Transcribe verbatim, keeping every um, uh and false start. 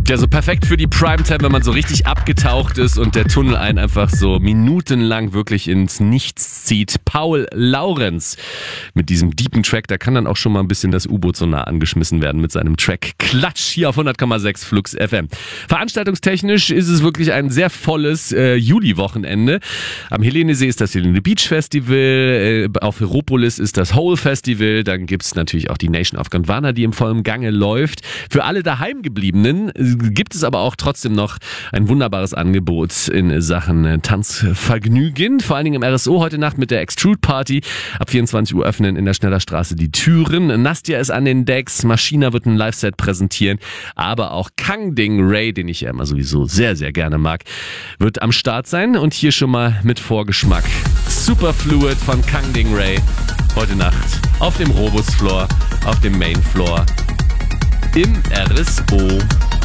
Ja, so perfekt für die Primetime, wenn man so richtig abgetaucht ist und der Tunnel einen einfach so minutenlang wirklich ins Nichts zieht. Paul Laurenz mit diesem deepen Track, da kann dann auch schon mal ein bisschen das U-Boot so nah angeschmissen werden mit seinem Track Klatsch hier auf hundert Komma sechs Flux F M. Veranstaltungstechnisch ist es wirklich ein sehr volles äh, Juli-Wochenende. Am Helenesee ist das Helene Beach Festival, äh, auf Heropolis ist das Hole Festival, dann gibt's natürlich auch die Nation of Gondwana, die im vollen Gange läuft. Für alle Daheimgebliebenen gibt es aber auch trotzdem noch ein wunderbares Angebot in Sachen Tanzvergnügen. Vor allen Dingen im R S O heute Nacht mit der Extrude Party. Ab vierundzwanzig Uhr öffnen in der Schnellerstraße die Türen. Nastia ist an den Decks, Maschina wird ein Live-Set präsentieren, aber auch Kang Ding Ray, den ich ja immer sowieso sehr, sehr gerne mag, wird am Start sein. Und hier schon mal mit Vorgeschmack. Superfluid von Kang Ding Ray. Heute Nacht auf dem Robus Floor, auf dem Main Floor im R S O.